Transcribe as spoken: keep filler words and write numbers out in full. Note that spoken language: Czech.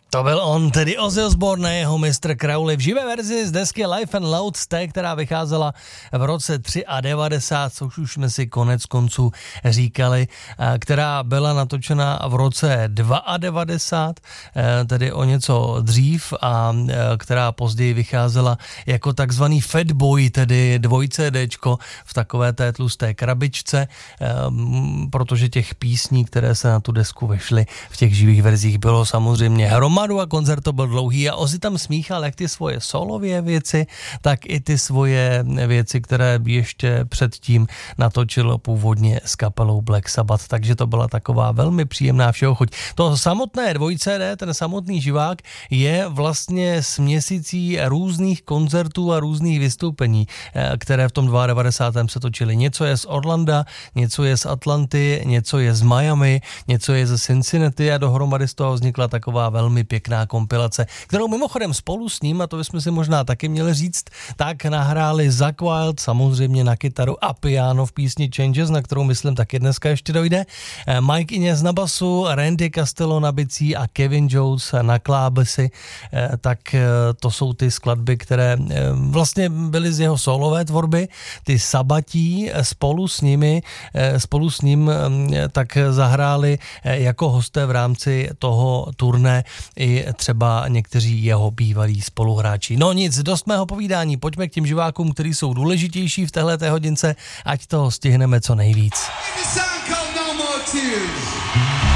To byl on, tedy Ozzy Osbourne, jeho mistr Crowley v živé verzi z desky Life and Loud, z té, která vycházela v roce devadesát tři, což už jsme si konec konců říkali, která byla natočena v roce devadesát dva, tedy o něco dřív, a která později vycházela jako takzvaný Fatboy, tedy dvojce déčko v takové té tlusté krabičce, protože těch písní, které se na tu desku vešly v těch živých verzích, bylo samozřejmě hromadu a koncert to byl dlouhý a Ozzy tam smíchal jak ty svoje solově věci, tak i ty svoje věci, které ještě předtím natočil původně s kapelou Black Sabbath, takže to byla taková velmi příjemná všehochuť. To samotné dvojce dé, ten samotný živák, je vlastně směsicí různých koncertů a různých vystoupení, které v tom devadesátém dva se točily. Něco je z Orlanda, něco je z Atlanty, něco je z Miami, něco je ze Cincinnati a dohromady z toho vznikla taková velmi pěkná kompilace, kterou mimochodem spolu s ním, a to bychom si možná taky měli říct, tak nahráli Zakk Wylde samozřejmě na kytaru a piano v písni Changes, na kterou myslím taky dneska ještě dojde, Mike Inez na basu, Randy Castello na bicí a Kevin Jones na klávesy, tak to jsou ty skladby, které vlastně byly z jeho solové tvorby, ty Sabatí spolu s nimi, spolu s ním tak zahráli jako hosté v rámci toho turné i třeba někteří jeho bývalí spoluhráči. No nic, dost mého povídání, pojďme k těm živákům, kteří jsou důležitější v téhleté hodince, ať toho stihneme co nejvíc.